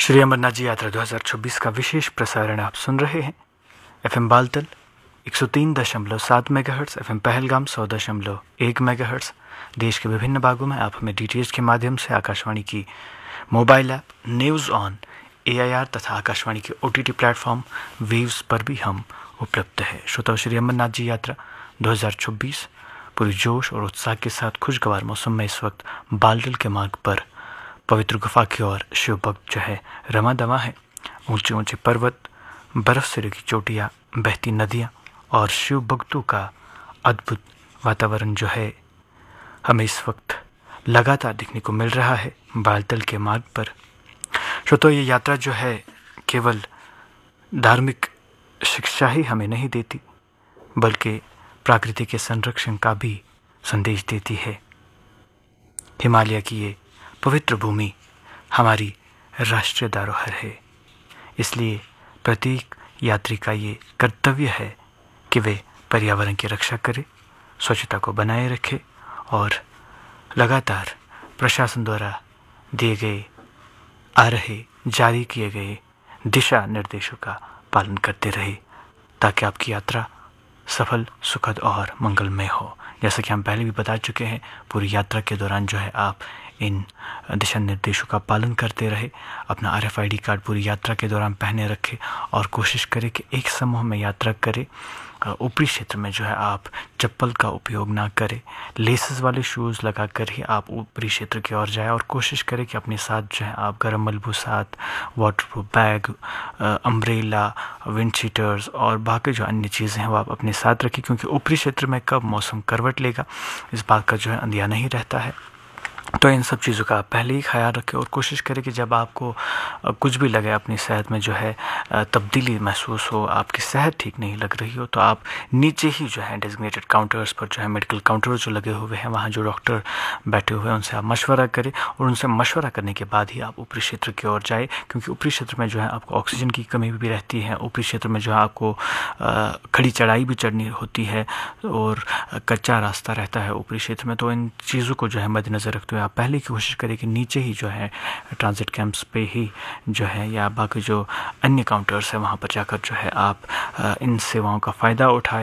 श्री अमरनाथ जी यात्रा 2026 का विशेष प्रसारण आप सुन रहे हैं। FM Baltal 103.7 megahertz, FM Pahalgam 100.1 megahertz. देश के विभिन्न भागों में आप हमें डीटीएच के माध्यम से आकाशवाणी की mobile app news on AIR तथा आकाशवाणी के OTT प्लेटफॉर्म वेव्स पर भी हम उपलब्ध है। श्रोताओ, श्री अमरनाथ जी यात्रा 2026 पूरी जोश और उत्साह के साथ खुशगवार मौसम में इस वक्त बालतल के मार्ग पर पवित्र गुफा की ओर शिव भक्त जो है रमा दमा है। ऊंचे ऊंचे पर्वत, बर्फ से ढकी चोटियाँ, बहती नदियाँ और शिव भक्तों का अद्भुत वातावरण जो है हमें इस वक्त लगातार देखने को मिल रहा है बालतल के मार्ग पर। श्रोताओ, ये यात्रा जो है केवल धार्मिक शिक्षा ही हमें नहीं देती, बल्कि प्रकृति के संरक्षण का भी संदेश देती है। हिमालय की ये पवित्र भूमि हमारी राष्ट्रीय धरोहर है, इसलिए प्रत्येक यात्री का ये कर्तव्य है कि वे पर्यावरण की रक्षा करे, स्वच्छता को बनाए रखे और लगातार प्रशासन द्वारा दिए गए जारी किए गए दिशा निर्देशों का पालन करते रहे, ताकि आपकी यात्रा सफल, सुखद और मंगलमय हो। जैसा कि हम पहले भी बता चुके हैं, पूरी यात्रा के दौरान जो है आप इन दिशा निर्देशों का पालन करते रहे, अपना RFID कार्ड पूरी यात्रा के दौरान पहने रखें और कोशिश करें कि एक समूह में यात्रा करें। ऊपरी क्षेत्र में जो है आप चप्पल का उपयोग ना करें, लेसेस वाले शूज़ लगा कर ही आप ऊपरी क्षेत्र की ओर जाएं और कोशिश करें कि अपने साथ जो है आप गर्म मलबूसात, waterproof bag, umbrella, wind sheeters और बाकी जो अन्य चीज़ें हैं वो आप अपने साथ रखें, क्योंकि ऊपरी क्षेत्र में कब मौसम करवट लेगा इस बात का जो है अंदिया नहीं रहता है। तो इन सब चीज़ों का आप पहले ही ख्याल रखें और कोशिश करें कि जब आपको कुछ भी लगे, अपनी सेहत में जो है तब्दीली महसूस हो, आपकी सेहत ठीक नहीं लग रही हो, तो आप नीचे ही जो है डेजिग्नेटेड काउंटर्स पर जो है मेडिकल काउंटर जो लगे हुए हैं, वहाँ जो डॉक्टर बैठे हुए हैं उनसे आप मशवरा करें और उनसे मशवरा करने के बाद ही आप ऊपरी क्षेत्र की ओर जाए, क्योंकि ऊपरी क्षेत्र में जो है आपको ऑक्सीजन की कमी भी रहती है। ऊपरी क्षेत्र में जो है आपको खड़ी चढ़ाई भी चढ़नी होती है और कच्चा रास्ता रहता है ऊपरी क्षेत्र में। तो इन चीज़ों को जो है मद्देनज़र रखते हुए आप पहले की कोशिश करें कि नीचे ही जो है ट्रांजिट कैंप्स पे ही जो है या बाकी जो अन्य काउंटर्स है वहाँ पर जाकर जो है आप इन सेवाओं का फ़ायदा उठाएं